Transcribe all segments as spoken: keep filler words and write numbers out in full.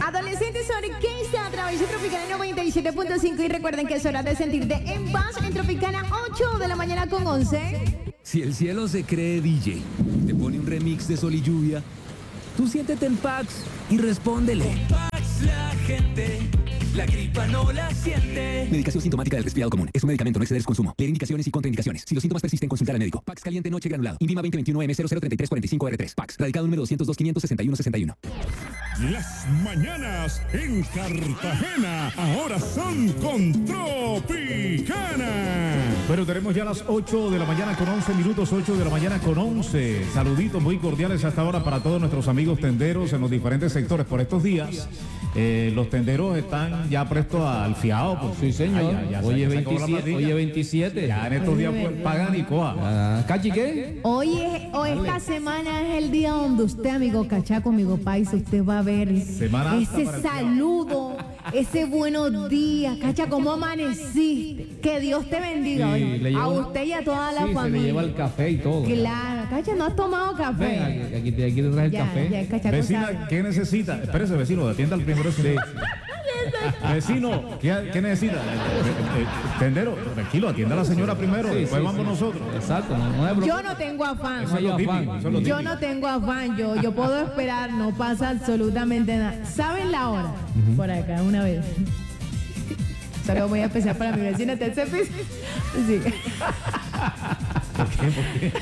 Adolescentes orquesta a través de Tropicana noventa y siete punto cinco y recuerden que es hora de sentirte en paz en Tropicana ocho de la mañana con once. Si el cielo se cree D J, te pone un remix de Sol y Lluvia, tú siéntete en Pax y respóndele. Con Pax la gente, la gripa no la siente. Medicación sintomática del resfriado común. Es un medicamento, no exceder su consumo. Leer indicaciones y contraindicaciones. Si los síntomas persisten, consultar al médico. Pax caliente noche granulado. Invima veinte veintiuno M cero cero treinta y tres cuarenta y cinco R tres. Pax. Radicado número doscientos dos quinientos sesenta y uno sesenta y uno. Las mañanas en Cartagena ahora son con Tropicana. Bueno, tenemos ya las ocho de la mañana con once minutos, ocho de la mañana con once. Saluditos muy cordiales hasta ahora para todos nuestros amigos tenderos en los diferentes sectores. Por estos días, eh, los tenderos están ya prestos al fiado. Pues, sí, señor. Ah, ya, ya hoy, es veintisiete, hoy es veintisiete. Ya en estos días pues, pagan y coa. Ah, ¿Cachi qué? Hoy, es, hoy esta semana es el día donde usted, amigo cachaco, amigo paisa, usted va a ver Semana ese para el saludo, ese buenos días, cacha, ¿cómo amaneciste? Que Dios te bendiga, Sí, oye, le lleva a un- usted y a toda la Sí, se familia. le lleva el café y todo. Claro, cacha, ¿no has tomado café? Ven, aquí, aquí, te- aquí te traes el ya, café. ya, el cachaco Vecina, sabe. ¿qué necesita? Espérese, vecino, atienda al primero. Sí. Vecino, ¿qué, qué necesita? Eh, eh, Tendero, tranquilo, atienda a la señora primero, Sí, después sí, vamos sí. nosotros. Exacto, no, no es broma. Yo no tengo afán. Eso es lo hay típico, afán. eso es lo Yo típico. no tengo afán, yo, yo puedo esperar, no pasa absolutamente nada. ¿Saben la hora? Por acá, una vez. Solo voy a empezar para mi vecina, ¿te cepis? Sí. ¿Por qué? ¿Por qué?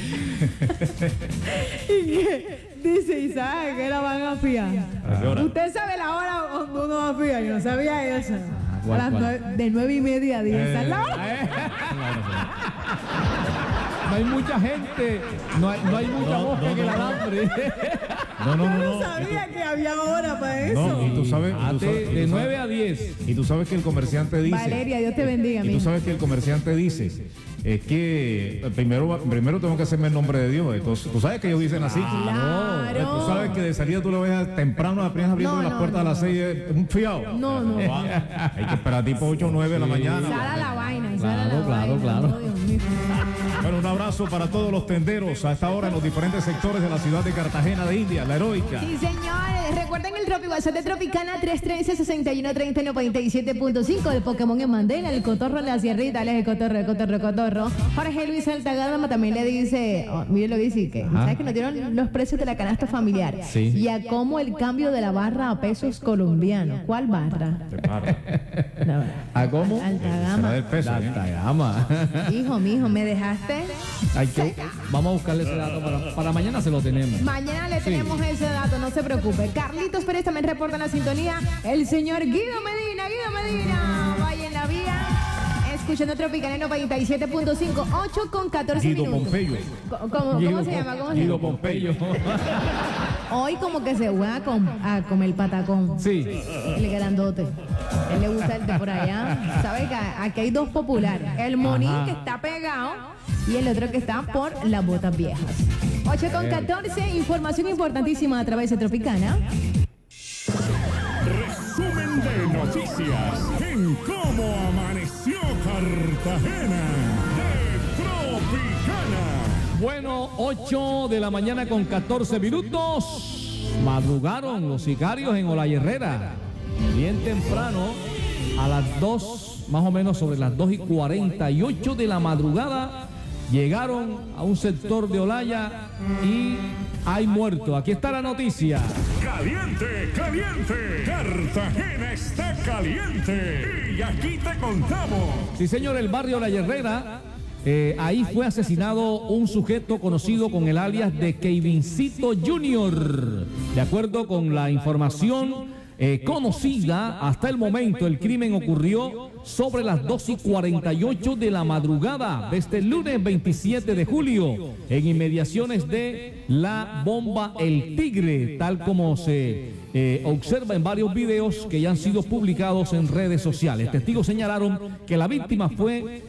¿Y qué? Dice, ¿y sabe que la van a fiar? ¿A qué hora? ¿Usted sabe la hora donde uno va a fiar? Yo no sabía eso. ¿cuál, A las cuál? nueve- de nueve y media a diez. ¿Esa es la hora? No hay mucha gente, no hay, no hay mucha No, mosca no, en el no, no. alambre. No, no, no, Yo no no. sabía que había hora para eso. No, y tú sabes, y tú Ate, sabes- y de tú nueve sabes- a diez. y tú sabes que el comerciante dice. Valeria, Dios te bendiga, Y tú mijo. sabes que el comerciante dice es que eh, primero, primero tengo que hacerme el nombre de Dios. Entonces, tú sabes que ellos dicen así. Claro. Tú sabes que de salida tú lo ves temprano, apenas abriendo No, las no, puertas no, a las no. seis, es un fiado. No, no. Hay que esperar tipo ocho o nueve de la mañana. Sala la vaina, sala Claro, la claro, vaina. claro. No, Dios mío. Bueno, un abrazo para todos los tenderos a esta hora en los diferentes sectores de la ciudad de Cartagena de India, la heroica. Sí, señores, recuerden el Tropi WhatsApp de Tropicana tres uno tres, seis uno tres cero, noventa y siete punto cinco, el Pokémon en Mandela, el Cotorro en la Sierrita, el Cotorro, el Cotorro, el Cotorro. Jorge Luis Altagádama también le dice, oh, mire lo que dice, que ¿sabes que nos dieron los precios de la canasta familiar? Sí. Y a cómo el cambio de la barra a pesos colombianos. ¿Cuál barra? La barra. ¿A cómo? Será Altagama. del peso. La ¿eh? Altagama. Hijo, mijo, ¿me dejaste? Hay que, vamos a buscarle ese dato para, para mañana se lo tenemos. Mañana le tenemos ese dato, no se preocupe. Carlitos Pérez también reporta en la sintonía. El señor Guido Medina, Guido Medina, vaya en la vía. Escuchando Tropicana noventa y siete punto cinco, ocho con catorce Guido minutos. Pompeyo. Co- ¿Cómo, cómo Guido se llama? ¿Cómo se Guido llama? Pompeyo. Hoy como que se juega con, a comer patacón. Sí. El grandote. Él le gusta el de por allá. ¿Sabe que aquí hay dos populares? El monín Ajá. que está pegado y el otro que está por las botas viejas. ocho con catorce, información importantísima a través de Tropicana. Resumen de noticias en cómo amaneció Cartagena de Tropicana. Bueno, ocho de la mañana con catorce minutos. Madrugaron los sicarios en Olaya Herrera. Bien temprano, a las dos, más o menos sobre las dos y cuarenta y ocho de la madrugada, llegaron a un sector de Olaya y hay muertos. Aquí está la noticia. Caliente, caliente. Cartagena está caliente. Y aquí te contamos. Sí, señor, el barrio La Herrera, eh, ahí fue asesinado un sujeto conocido con el alias de Kevincito junior De acuerdo con la información eh, conocida, hasta el momento el crimen ocurrió sobre las dos y cuarenta y ocho de la madrugada de este lunes veintisiete de julio, en inmediaciones de la bomba El Tigre, tal como se eh, observa en varios videos que ya han sido publicados en redes sociales. Testigos señalaron que la víctima fue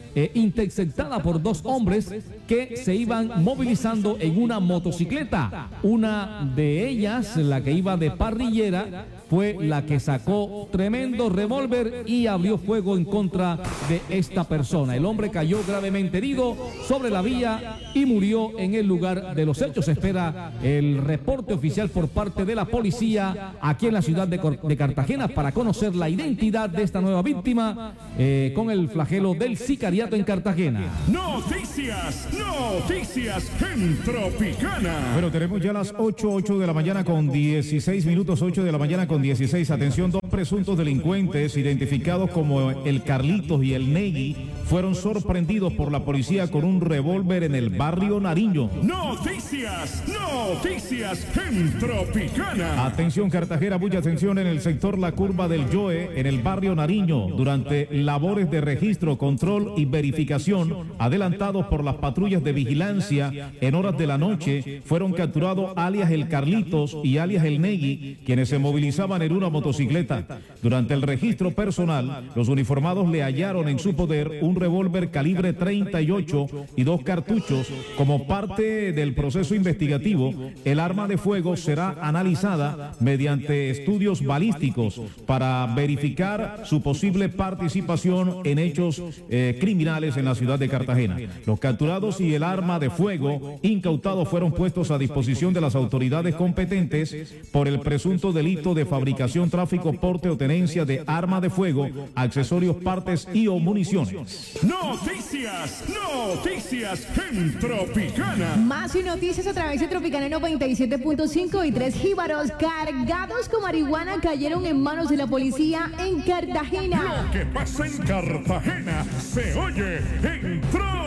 eh, interceptada por dos hombres que se iban movilizando en una motocicleta. Una de ellas, la que iba de parrillera, fue la que sacó tremendo revólver y abrió fuego en contra de esta persona. El hombre cayó gravemente herido sobre la vía y murió en el lugar de los hechos. Se espera el reporte oficial por parte de la policía aquí en la ciudad de, de Cartagena para conocer la identidad de esta nueva víctima eh, con el flagelo del sicariato en Cartagena. Noticias, noticias en Tropicana. Bueno, tenemos ya las ocho, ocho de la mañana con dieciséis minutos, ocho de la mañana con dieciséis. Atención, dos presuntos delincuentes identificados como el Carlitos y el Negui fueron sorprendidos por la policía con un revólver en el barrio Nariño. Noticias, noticias en Tropicana. Atención Cartagena, mucha atención en el sector La Curva del Yoe, en el barrio Nariño, durante labores de registro, control y verificación adelantados por las patrullas de vigilancia en horas de la noche, fueron capturados alias el Carlitos y alias el Negui, quienes se movilizaban en una motocicleta. Durante el registro personal, los uniformados le hallaron en su poder un revólver calibre treinta y ocho y dos cartuchos. Como parte del proceso investigativo, el arma de fuego será analizada mediante estudios balísticos para verificar su posible participación en hechos eh, criminales en la ciudad de Cartagena. Los capturados y el arma de fuego incautados fueron puestos a disposición de las autoridades competentes por el presunto delito de fabricación, tráfico, porte o tenencia de arma de fuego, accesorios, partes y o municiones. Noticias, noticias en Tropicana. Más y noticias a través de Tropicana noventa y siete punto cinco y tres jíbaros cargados con marihuana cayeron en manos de la policía en Cartagena. Lo que pasa en Cartagena se oye en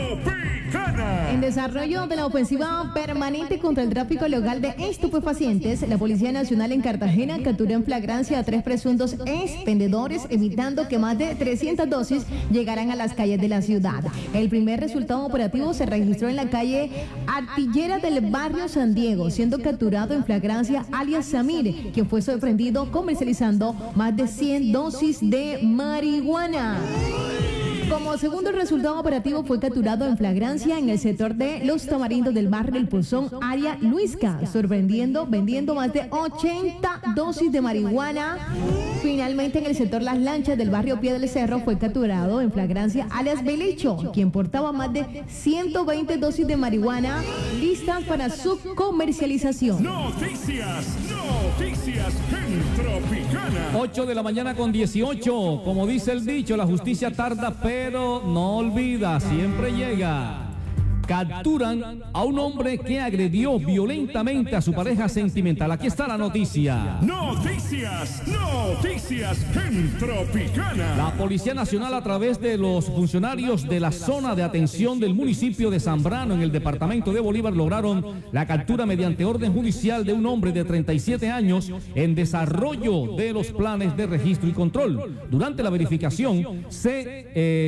Tropicana. En desarrollo de la ofensiva permanente contra el tráfico ilegal de estupefacientes, la Policía Nacional en Cartagena capturó en flagrancia a tres presuntos expendedores, evitando que más de trescientas dosis llegaran a las calles de la ciudad. El primer resultado operativo se registró en la calle Artillera del barrio San Diego, siendo capturado en flagrancia alias Samir, quien fue sorprendido comercializando más de cien dosis de marihuana. Como segundo resultado operativo fue capturado en flagrancia en el sector de Los Tamarindos del barrio El Pulsón, área Luisca, sorprendiendo vendiendo más de ochenta dosis de marihuana. Finalmente en el sector Las Lanchas del barrio Pie del Cerro fue capturado en flagrancia alias Belicho, quien portaba más de ciento veinte dosis de marihuana listas para su comercialización. Noticias, noticias en Tropicana. ocho de la mañana con dieciocho. Como dice el dicho, la justicia tarda pero no olvida, siempre llega. Capturan a un hombre que agredió violentamente a su pareja sentimental. Aquí está la noticia. Noticias, noticias en Tropicana. La Policía Nacional, a través de los funcionarios de la zona de atención del municipio de Zambrano en el departamento de Bolívar, lograron la captura mediante orden judicial de un hombre de treinta y siete años en desarrollo de los planes de registro y control. Durante la verificación se, eh,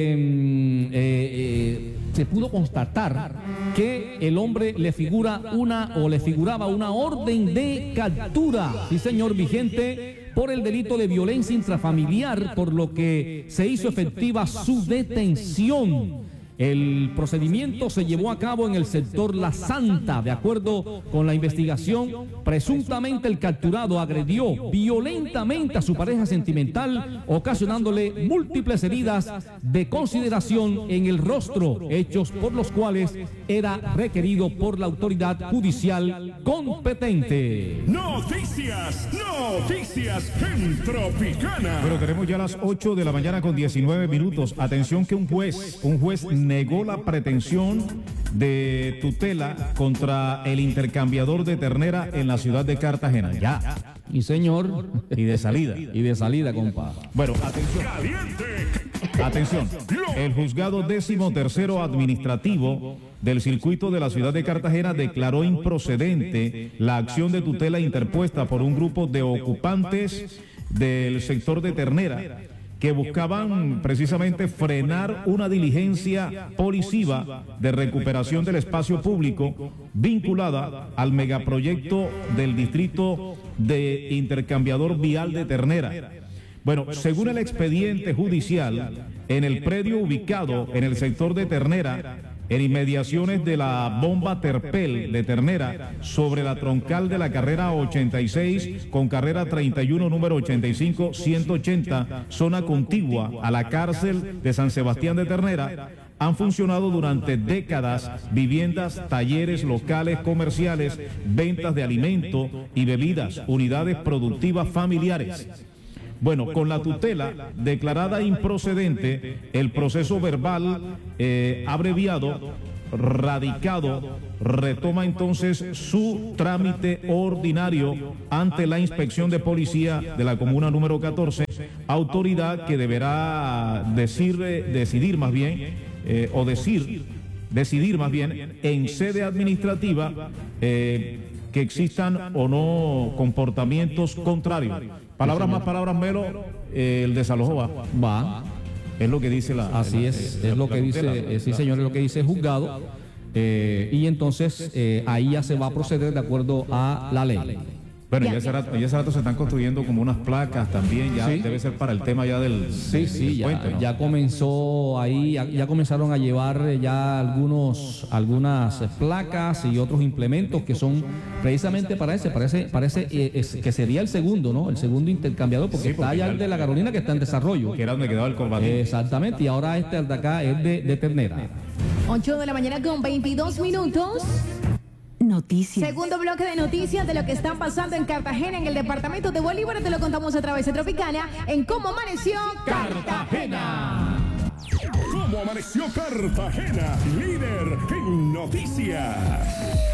eh, eh, se pudo constatar que el hombre le figura una o le figuraba una orden de captura, sí señor, vigente por el delito de violencia intrafamiliar, por lo que se hizo efectiva su detención. El procedimiento se llevó a cabo en el sector La Santa. De acuerdo con la investigación, presuntamente el capturado agredió violentamente a su pareja sentimental, ocasionándole múltiples heridas de consideración en el rostro, hechos por los cuales era requerido por la autoridad judicial competente. Noticias, noticias en Tropicana. Bueno, tenemos ya las ocho de la mañana con diecinueve minutos. Atención que un juez, un juez negó la pretensión de tutela contra el intercambiador de ternera en la ciudad de Cartagena. Ya. Y señor. Y de salida. Y de salida, compa. Bueno, atención. Caliente. Atención. El juzgado décimo tercero administrativo del circuito de la ciudad de Cartagena declaró improcedente la acción de tutela interpuesta por un grupo de ocupantes del sector de ternera que buscaban precisamente frenar una diligencia policiva de recuperación del espacio público vinculada al megaproyecto del distrito de intercambiador vial de Ternera. Bueno, según el expediente judicial, en el predio ubicado en el sector de Ternera, en inmediaciones de la bomba Terpel de Ternera, sobre la troncal de la carrera ochenta y seis con carrera treinta y uno, número ochenta y cinco ciento ochenta, zona contigua a la cárcel de San Sebastián de Ternera, han funcionado durante décadas viviendas, talleres, locales comerciales, ventas de alimento y bebidas, unidades productivas familiares. Bueno, con la tutela declarada improcedente, el proceso verbal eh, abreviado, radicado, retoma entonces su trámite ordinario ante la inspección de policía de la comuna número catorce, autoridad que deberá decir, decidir más bien, eh, o decir, decidir más bien, en sede administrativa, eh, que existan o no comportamientos contrarios. Palabras más, palabras menos, eh, el desalojo va. Va. Es lo que dice la... Así la, es, la, es lo la que tutela, dice, ¿no? eh, sí señor, es lo que dice el juzgado. Eh, y entonces eh, ahí ya se va a proceder de acuerdo a la ley. Bueno, ya hace rato, ya hace rato se están construyendo como unas placas también, ya Sí. debe ser para el tema ya del, Sí, del- sí, del ya, puente, ¿no? ya comenzó ahí, ya, ya comenzaron a llevar eh, ya algunos, algunas eh, placas y otros implementos que son precisamente para ese, parece, parece eh, es- que sería el segundo, ¿no? El segundo intercambiador, porque Sí, está porque ya ya el de la Carolina que está en desarrollo. Que era donde quedaba el corbatín. Exactamente, y ahora este el de acá es de, de Ternera. ocho de la mañana con veintidós minutos. Noticias. Segundo bloque de noticias de lo que están pasando en Cartagena, en el departamento de Bolívar. Te lo contamos a través de Tropicana en cómo amaneció Cartagena. ¿Cómo amaneció Cartagena? Líder en noticias.